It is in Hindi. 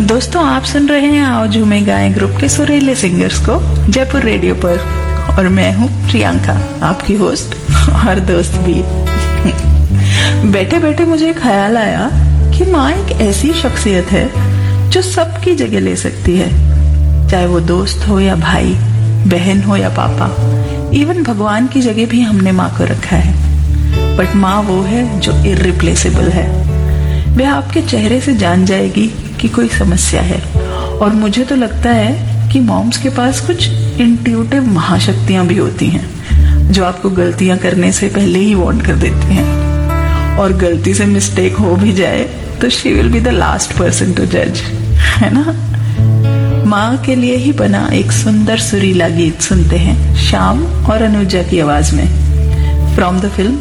दोस्तों, आप सुन रहे हैं आओ झूमे गाएं ग्रुप के सुरीले सिंगर्स को जयपुर रेडियो पर, और मैं हूं प्रियंका, आपकी होस्ट और दोस्त भी। बैठे बैठे मुझे ख्याल आया कि माँ एक ऐसी शख्सियत है जो सबकी जगह ले सकती है, चाहे वो दोस्त हो या भाई, बहन हो या पापा, इवन भगवान की जगह भी हमने माँ को रखा है। बट माँ वो है जो इर्रिप्लेसेबल है। वह आपके चेहरे से जान जाएगी कि कोई समस्या है, और मुझे तो लगता है कि मॉम्स के पास कुछ इंट्यूटिव महाशक्तियां भी होती हैं जो आपको गलतियां करने से पहले ही वार्न कर देती हैं, और गलती से मिस्टेक हो भी जाए तो she will be the last person to जज, है ना। माँ के लिए ही बना एक सुंदर सुरीला गीत सुनते हैं श्याम और अनुजा की आवाज में, फ्रॉम द फिल्म